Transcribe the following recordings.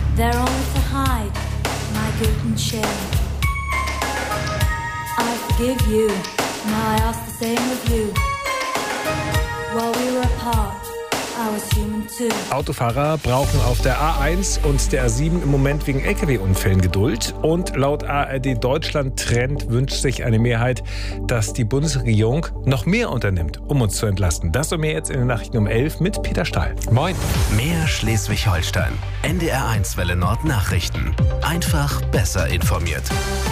They're only to hide my guilt and shame. I forgive you, now I ask the same of you. While we were apart, I was human too. Autofahrer brauchen auf der A1 und der A7 im Moment wegen Lkw-Unfällen Geduld. Und laut ARD Deutschland Trend wünscht sich eine Mehrheit, dass die Bundesregierung noch mehr unternimmt, um uns zu entlasten. Das und mehr jetzt in den Nachrichten um 11 mit Peter Stahl. Moin. Mehr Schleswig-Holstein. NDR1 Welle Nord Nachrichten. Einfach besser informiert.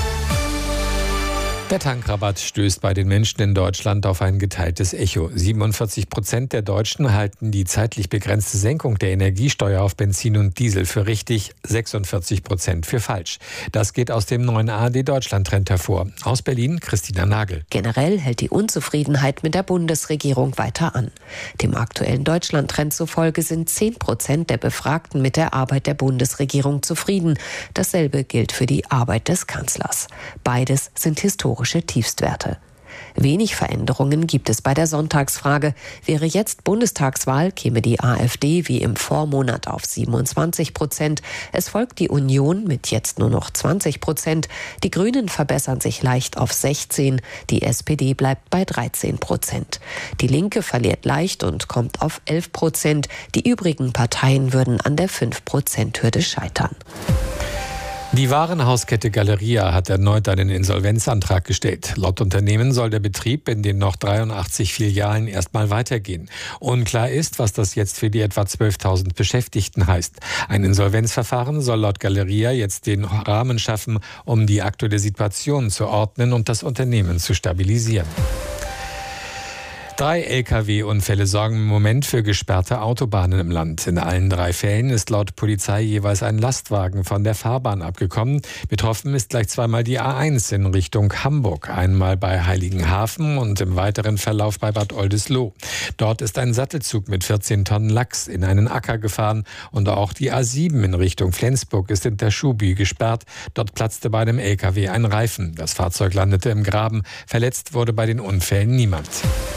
Der Tankrabatt stößt bei den Menschen in Deutschland auf ein geteiltes Echo. 47% der Deutschen halten die zeitlich begrenzte Senkung der Energiesteuer auf Benzin und Diesel für richtig, 46% für falsch. Das geht aus dem neuen ARD Deutschland-Trend hervor. Aus Berlin, Christina Nagel. Generell hält die Unzufriedenheit mit der Bundesregierung weiter an. Dem aktuellen Deutschland-Trend zufolge sind 10% der Befragten mit der Arbeit der Bundesregierung zufrieden. Dasselbe gilt für die Arbeit des Kanzlers. Beides sind historische Tiefstwerte. Wenig Veränderungen gibt es bei der Sonntagsfrage. Wäre jetzt Bundestagswahl, käme die AfD wie im Vormonat auf 27%. Es folgt die Union mit jetzt nur noch 20%. Die Grünen verbessern sich leicht auf 16%. Die SPD bleibt bei 13%. Die Linke verliert leicht und kommt auf 11%. Die übrigen Parteien würden an der 5%-Hürde scheitern. Die Warenhauskette Galeria hat erneut einen Insolvenzantrag gestellt. Laut Unternehmen soll der Betrieb in den noch 83 Filialen erstmal weitergehen. Unklar ist, was das jetzt für die etwa 12.000 Beschäftigten heißt. Ein Insolvenzverfahren soll laut Galeria jetzt den Rahmen schaffen, um die aktuelle Situation zu ordnen und das Unternehmen zu stabilisieren. 3 Lkw-Unfälle sorgen im Moment für gesperrte Autobahnen im Land. In allen 3 Fällen ist laut Polizei jeweils ein Lastwagen von der Fahrbahn abgekommen. Betroffen ist gleich zweimal die A1 in Richtung Hamburg. Einmal bei Heiligenhafen und im weiteren Verlauf bei Bad Oldesloe. Dort ist ein Sattelzug mit 14 Tonnen Lachs in einen Acker gefahren. Und auch die A7 in Richtung Flensburg ist in Terschubi gesperrt. Dort platzte bei einem Lkw ein Reifen. Das Fahrzeug landete im Graben. Verletzt wurde bei den Unfällen niemand.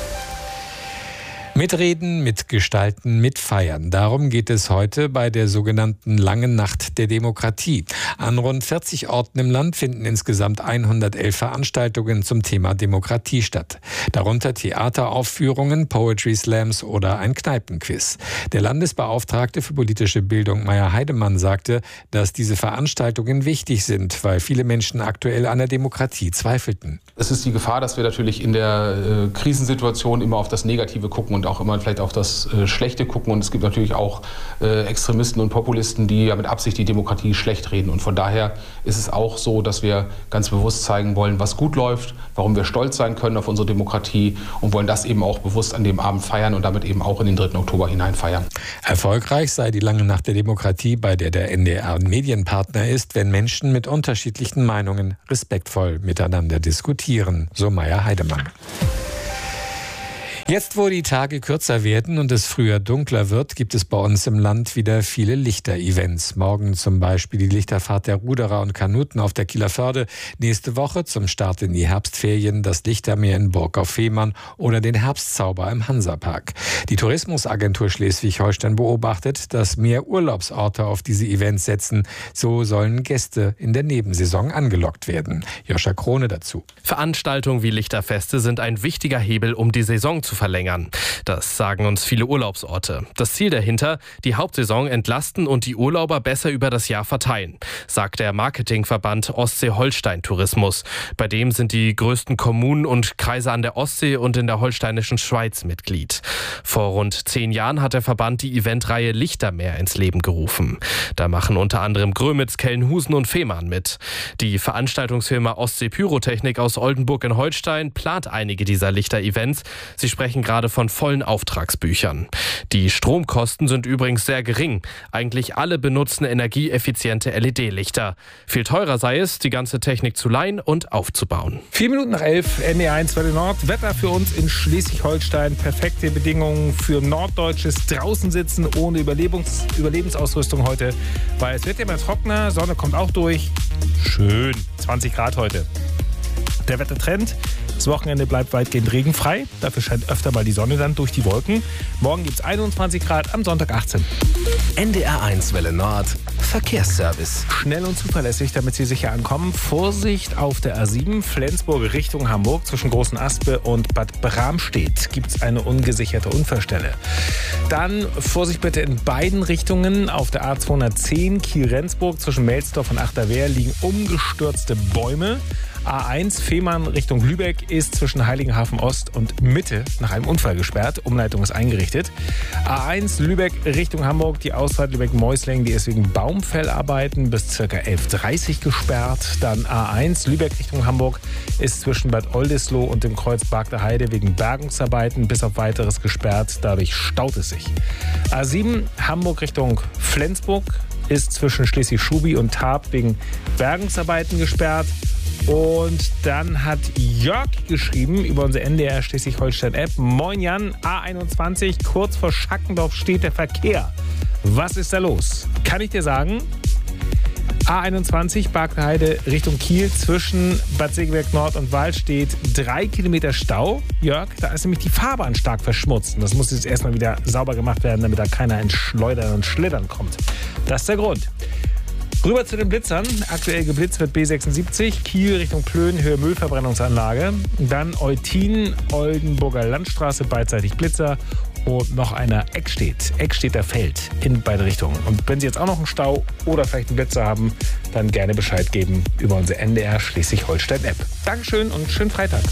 Mitreden, mitgestalten, mitfeiern. Darum geht es heute bei der sogenannten Langen Nacht der Demokratie. An rund 40 Orten im Land finden insgesamt 111 Veranstaltungen zum Thema Demokratie statt. Darunter Theateraufführungen, Poetry Slams oder ein Kneipenquiz. Der Landesbeauftragte für politische Bildung Meier Heidemann sagte, dass diese Veranstaltungen wichtig sind, weil viele Menschen aktuell an der Demokratie zweifelten. Es ist die Gefahr, dass wir natürlich in der Krisensituation immer auf das Negative gucken und auch immer vielleicht auf das Schlechte gucken. Und es gibt natürlich auch Extremisten und Populisten, die ja mit Absicht die Demokratie schlecht reden. Und von daher ist es auch so, dass wir ganz bewusst zeigen wollen, was gut läuft, warum wir stolz sein können auf unsere Demokratie und wollen das eben auch bewusst an dem Abend feiern und damit eben auch in den 3. Oktober hinein feiern. Erfolgreich sei die Lange Nacht der Demokratie, bei der der NDR Medienpartner ist, wenn Menschen mit unterschiedlichen Meinungen respektvoll miteinander diskutieren, so Meier Heidemann. Jetzt, wo die Tage kürzer werden und es früher dunkler wird, gibt es bei uns im Land wieder viele Lichter-Events. Morgen zum Beispiel die Lichterfahrt der Ruderer und Kanuten auf der Kieler Förde. Nächste Woche zum Start in die Herbstferien das Lichtermeer in Burg auf Fehmarn oder den Herbstzauber im Hansapark. Die Tourismusagentur Schleswig-Holstein beobachtet, dass mehr Urlaubsorte auf diese Events setzen. So sollen Gäste in der Nebensaison angelockt werden. Joscha Krone dazu. Veranstaltungen wie Lichterfeste sind ein wichtiger Hebel, um die Saison zu verlängern. Das sagen uns viele Urlaubsorte. Das Ziel dahinter, die Hauptsaison entlasten und die Urlauber besser über das Jahr verteilen, sagt der Marketingverband Ostsee-Holstein Tourismus. Bei dem sind die größten Kommunen und Kreise an der Ostsee und in der holsteinischen Schweiz Mitglied. Vor rund 10 Jahren hat der Verband die Eventreihe Lichtermeer ins Leben gerufen. Da machen unter anderem Grömitz, Kelnhusen und Fehmarn mit. Die Veranstaltungsfirma Ostsee Pyrotechnik aus Oldenburg in Holstein plant einige dieser Lichter-Events. Sie sprechen gerade von vollen Auftragsbüchern. Die Stromkosten sind übrigens sehr gering. Eigentlich alle benutzen energieeffiziente LED-Lichter. Viel teurer sei es, die ganze Technik zu leihen und aufzubauen. 4 Minuten nach 11, NDR1 Welle Nord. Wetter für uns in Schleswig-Holstein. Perfekte Bedingungen für norddeutsches Draußensitzen ohne Überlebensausrüstung heute. Weil es wird immer trockener, Sonne kommt auch durch. Schön, 20 Grad heute. Der Wettertrend. Das Wochenende bleibt weitgehend regenfrei. Dafür scheint öfter mal die Sonne dann durch die Wolken. Morgen gibt es 21 Grad, am Sonntag 18. NDR1 Welle Nord. Verkehrsservice. Schnell und zuverlässig, damit Sie sicher ankommen. Vorsicht auf der A7 Flensburg Richtung Hamburg zwischen Großen Aspe und Bad Bramstedt gibt es eine ungesicherte Unfallstelle. Dann Vorsicht bitte in beiden Richtungen. Auf der A210 Kiel-Rendsburg zwischen Melsdorf und Achterwehr liegen umgestürzte Bäume. A1 Fehmarn Richtung Lübeck ist zwischen Heiligenhafen Ost und Mitte nach einem Unfall gesperrt. Umleitung ist eingerichtet. A1 Lübeck Richtung Hamburg, die Ausfahrt Lübeck-Meusling, die ist wegen Baumfellarbeiten bis ca. 11.30 Uhr gesperrt. Dann A1 Lübeck Richtung Hamburg ist zwischen Bad Oldesloe und dem Kreuz Bargter Heide wegen Bergungsarbeiten bis auf Weiteres gesperrt. Dadurch staut es sich. A7 Hamburg Richtung Flensburg ist zwischen Schleswig-Schubi und Tarp wegen Bergungsarbeiten gesperrt. Und dann hat Jörg geschrieben über unsere NDR Schleswig-Holstein-App. Moin Jan, A21, kurz vor Schackendorf steht der Verkehr. Was ist da los? Kann ich dir sagen, A21, Bargter Heide Richtung Kiel zwischen Bad Segeberg Nord und Wahl steht 3 Kilometer Stau. Jörg, da ist nämlich die Fahrbahn stark verschmutzt. Und das muss jetzt erstmal wieder sauber gemacht werden, damit da keiner ins Schleudern und Schlittern kommt. Das ist der Grund. Rüber zu den Blitzern. Aktuell geblitzt wird B76, Kiel Richtung Plön, Höhe Müllverbrennungsanlage. Dann Eutin, Oldenburger Landstraße, beidseitig Blitzer. Und noch einer Eckstädter Feld in beide Richtungen. Und wenn Sie jetzt auch noch einen Stau oder vielleicht einen Blitzer haben, dann gerne Bescheid geben über unsere NDR Schleswig-Holstein-App. Dankeschön und schönen Freitag.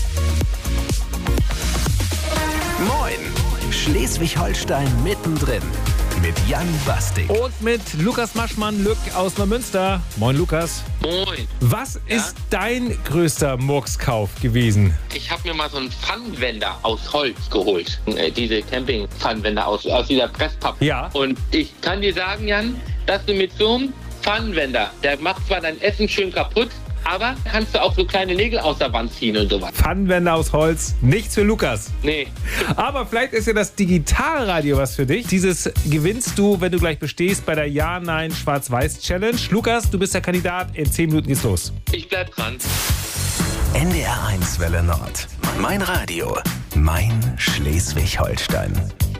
Moin, Schleswig-Holstein mittendrin. Mit Jan Bastik. Und mit Lukas Maschmann-Lück aus Neumünster. Moin Lukas. Moin. Was ist dein größter Murkskauf gewesen? Ich habe mir mal so einen Pfannenwender aus Holz geholt. Diese Camping-Pfannenwender aus dieser Presspappe. Ja. Und ich kann dir sagen, Jan, dass du mit so einem Pfannenwender, der macht zwar dein Essen schön kaputt, aber kannst du auch so kleine Nägel aus der Wand ziehen und sowas. Pfannenwender aus Holz, nichts für Lukas. Nee. Aber vielleicht ist ja das Digitalradio was für dich. Dieses gewinnst du, wenn du gleich bestehst bei der Ja-Nein-Schwarz-Weiß-Challenge. Lukas, du bist der Kandidat. In 10 Minuten geht's los. Ich bleib dran. NDR 1 Welle Nord. Mein Radio. Mein Schleswig-Holstein.